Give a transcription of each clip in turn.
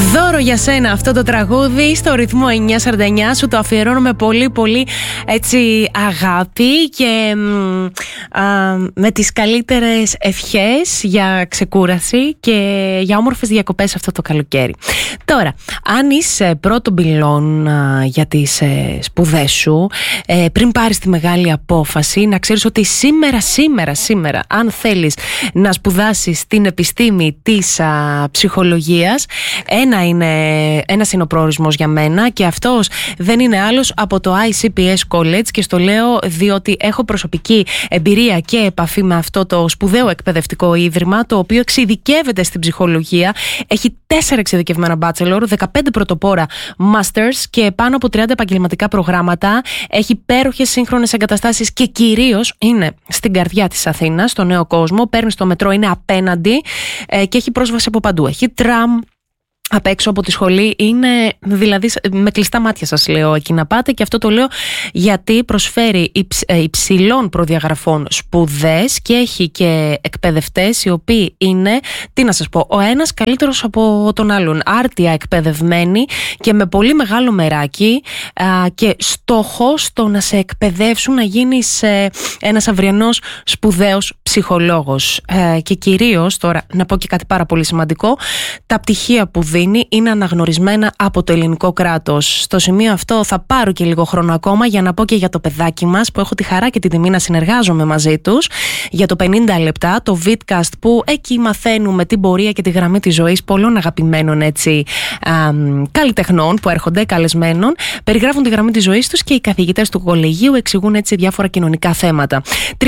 Δώρο για σένα αυτό το τραγούδι στο ρυθμό 949. Σου το αφιερώνω με πολύ πολύ έτσι αγάπη και με τις καλύτερες ευχές για ξεκούραση και για όμορφες διακοπές αυτό το καλοκαίρι. Τώρα, αν είσαι πρώτο πυλών για τις σπουδές σου, πριν πάρεις τη μεγάλη απόφαση, να ξέρεις ότι σήμερα, αν θέλεις να σπουδάσεις την επιστήμη της ψυχολογίας, ένας είναι ο προορισμός για μένα και αυτός δεν είναι άλλος από το ICPS College, και στο λέω διότι έχω προσωπική εμπειρία και επαφή με αυτό το σπουδαίο εκπαιδευτικό ίδρυμα, το οποίο εξειδικεύεται στην ψυχολογία, έχει 4 εξειδικευμένα bachelor, 15 πρωτοπόρα masters και πάνω από 30 επαγγελματικά προγράμματα, έχει υπέροχες σύγχρονες εγκαταστάσεις και κυρίως είναι στην καρδιά της Αθήνας, στο νέο κόσμο. Παίρνεις το μετρό, είναι απέναντι και έχει πρόσβαση από παντού. Έχει τραμ απ' έξω από τη σχολή, είναι δηλαδή με κλειστά μάτια σας λέω εκεί να πάτε, και αυτό το λέω γιατί προσφέρει υψηλών προδιαγραφών σπουδές και έχει και εκπαιδευτές οι οποίοι είναι, τι να σας πω, ο ένας καλύτερος από τον άλλον, άρτια εκπαιδευμένοι και με πολύ μεγάλο μεράκι και στόχο στο να σε εκπαιδεύσουν να γίνεις ένας αυριανός σπουδαίος ψυχολόγος, και κυρίως τώρα να πω και κάτι πάρα πολύ σημαντικό, τα πτυχία που είναι αναγνωρισμένα από το ελληνικό κράτος. Στο σημείο αυτό θα πάρω και λίγο χρόνο ακόμα για να πω και για το παιδάκι μας, που έχω τη χαρά και τη τιμή να συνεργάζομαι μαζί τους, για το 50 λεπτά, το Vidcast, που εκεί μαθαίνουμε την πορεία και τη γραμμή της ζωής πολλών αγαπημένων έτσι καλλιτεχνών που έρχονται καλεσμένων, περιγράφουν τη γραμμή της ζωής τους και οι καθηγητές του κολεγίου εξηγούν έτσι διάφορα κοινωνικά θέματα.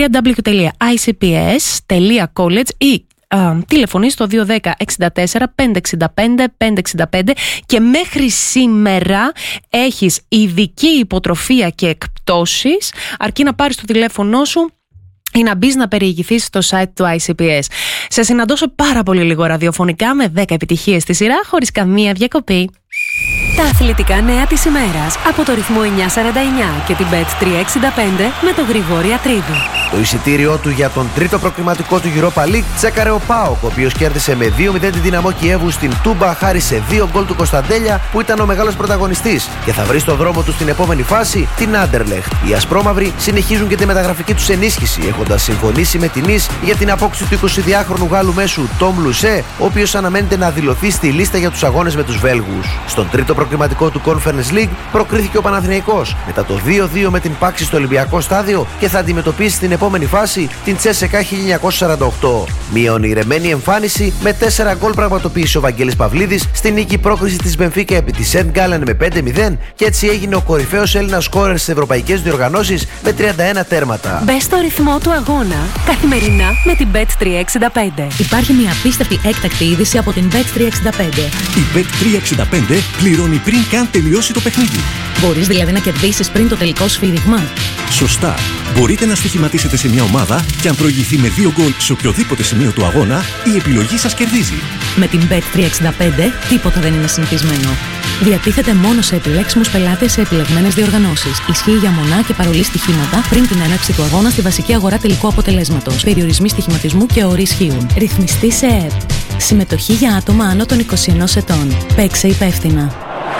www.icps.college ή τηλεφωνείς στο 210 64 565 565 και μέχρι σήμερα έχεις ειδική υποτροφία και εκπτώσεις, αρκεί να πάρεις το τηλέφωνό σου ή να μπεις να περιηγηθείς στο site του ICPS. Σε συναντώ σε πάρα πολύ λίγο ραδιοφωνικά με 10 επιτυχίες στη σειρά χωρίς καμία διακοπή. Τα αθλητικά νέα της ημέρας από το ρυθμό 949 και την Bet365 με τον Γρηγόρη Ατρίδου. Το εισιτήριό του για τον τρίτο προκριματικό του Europa League τσέκαρε ο ΠΑΟΚ, ο οποίος κέρδισε με 2-0 τη Δυναμό Κιέβου στην Τούμπα χάρη σε 2 γκολ του Κωνσταντέλια, που ήταν ο μεγάλος πρωταγωνιστής και θα βρει στο δρόμο του στην επόμενη φάση την Άντερλεχτ. Οι Ασπρόμαυροι συνεχίζουν και τη μεταγραφική τους ενίσχυση, έχοντας συμφωνήσει με την Νις για την απόκτηση του 22χρονου Γάλλου μέσου Τόμ Λουσέ, ο οποίος αναμένεται να δηλωθεί στη λίστα για τους αγώνες με τους Βέλγους. Στον τρίτο προκριματικό του Conference League προκρίθηκε ο Παναθηναϊκός μετά το 2-2 με την Πάξη στο Ολυμπιακό Στάδιο και θα αντιμετωπίσει στην επόμενη φάση την Τσέσεκα 1948. Μια ονειρεμένη εμφάνιση με 4 γκολ πραγματοποίησε ο Βαγγέλης Παυλίδης στη νίκη πρόκριση της Μπενφίκα επί της Σεντ Γκάλεν με 5-0 και έτσι έγινε ο κορυφαίος Έλληνας σκόρερ στις ευρωπαϊκές διοργανώσεις με 31 τέρματα. Μπες στο ρυθμό του αγώνα καθημερινά με την Bet365. Υπάρχει μια απίστευτη έκτακτη είδηση από την Bet365. Η Bet365 πληρώνει πριν καν τελειώσει το παιχνίδι. Μπορείς δηλαδή να κερδίσεις πριν το τελικό σφύριγμα. Σωστά. Μπορείτε να στοιχηματίσετε σε μια ομάδα και αν προηγηθεί με 2 γκολ σε οποιοδήποτε σημείο του αγώνα, η επιλογή σας κερδίζει. Με την Bet365 τίποτα δεν είναι συνηθισμένο. Διατίθεται μόνο σε επιλέξιμους πελάτες σε επιλεγμένες διοργανώσεις. Ισχύει για μονά και παρολί στοιχήματα πριν την έναρξη του αγώνα στη βασική αγορά τελικού αποτελέσματος. Περιορισμοί στοιχηματισμού και όροι ισχύουν. Ρυθμιστή σε ΕΕΠ. Συμμετοχή για άτομα άνω των 21 ετών. Παίξε υπεύθυνα.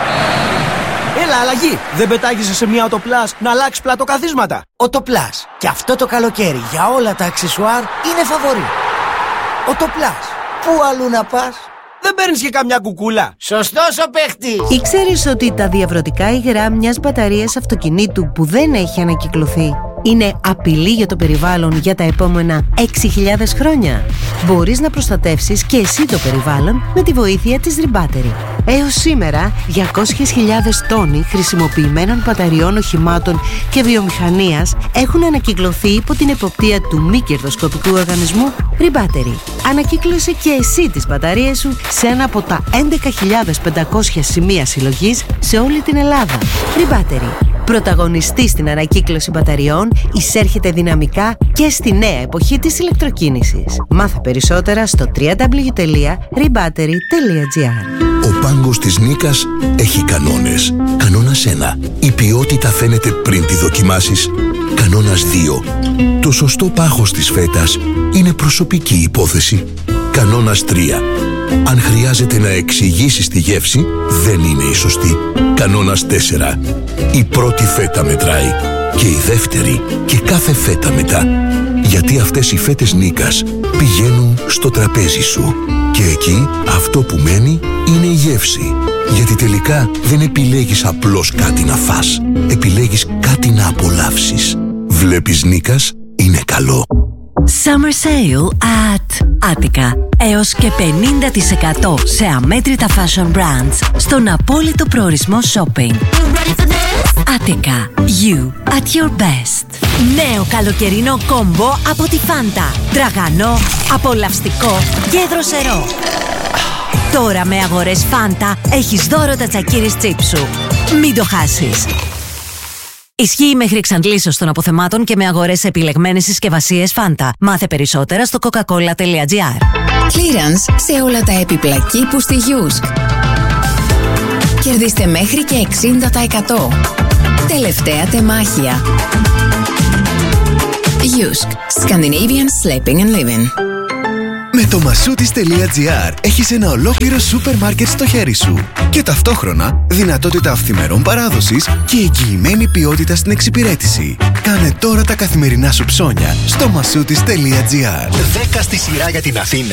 Έλα, αλλαγή! Δεν πετάγεσαι σε μια Οτοπλάς να αλλάξει πλατοκαθίσματα. Οτοπλάς. Και αυτό το καλοκαίρι για όλα τα αξεσουάρ είναι φαβορί. Οτοπλάς. Πού αλλού να πας? Δεν παίρνεις και καμιά κουκούλα. Σωστός ο παίχτης. Ήξερες ότι τα διαβρωτικά υγρά μιας μπαταρίας αυτοκινήτου που δεν έχει ανακυκλωθεί είναι απειλή για το περιβάλλον για τα επόμενα 6.000 χρόνια? Μπορείς να προστατεύσεις και εσύ το περιβάλλον με τη βοήθεια της Rebattery. Έως σήμερα, 200.000 τόνοι χρησιμοποιημένων μπαταριών οχημάτων και βιομηχανίας έχουν ανακυκλωθεί υπό την εποπτεία του μη κερδοσκοπικού οργανισμού Rebattery. Ανακύκλωσε και εσύ τις μπαταρίες σου σε ένα από τα 11.500 σημεία συλλογής σε όλη την Ελλάδα. Rebattery. Πρωταγωνιστής στην ανακύκλωση μπαταριών, εισέρχεται δυναμικά και στη νέα εποχή της ηλεκτροκίνησης. Μάθε περισσότερα στο www.rebattery.gr. Ο πάγκος της Νίκας έχει κανόνες. Κανόνας 1. Η ποιότητα φαίνεται πριν τη δοκιμάσεις. Κανόνας 2. Το σωστό πάχος της φέτας είναι προσωπική υπόθεση. Κανόνας 3. Αν χρειάζεται να εξηγήσεις τη γεύση, δεν είναι η σωστή. Κανόνας 4. Η πρώτη φέτα μετράει. Και η δεύτερη και κάθε φέτα μετά. Γιατί αυτές οι φέτες Νίκας πηγαίνουν στο τραπέζι σου. Και εκεί αυτό που μένει είναι η γεύση. Γιατί τελικά δεν επιλέγεις απλώς κάτι να φας. Επιλέγεις κάτι να απολαύσεις. Βλέπεις Νίκας, είναι καλό. Summer Sale at Attica. Έως και 50% σε αμέτρητα fashion brands στον απόλυτο προορισμό shopping. Attica. You at your best. Νέο καλοκαιρινό κόμπο από τη Fanta. Τραγανό, απολαυστικό και δροσερό. Τώρα με αγορές Fanta έχεις δώρο τα τσακίρις τσίπ σου. Μην το χάσεις. Ισχύει μέχρι εξαντλήσεως των αποθεμάτων και με αγορές σε επιλεγμένες συσκευασίες Fanta. Μάθε περισσότερα στο coca-cola.gr. Clearance σε όλα τα έπιπλα κήπου στη Yusk. Κερδίστε μέχρι και 60%. Τελευταία τεμάχια. Yusk. Scandinavian Sleeping and Living. Με το Masoutis.gr έχεις ένα ολόκληρο σούπερ μάρκετ στο χέρι σου και ταυτόχρονα δυνατότητα αυθημερών παράδοσης και εγγυημένη ποιότητα στην εξυπηρέτηση. Κάνε τώρα τα καθημερινά σου ψώνια στο Masoutis.gr. 10 στη σειρά για την Αθήνα.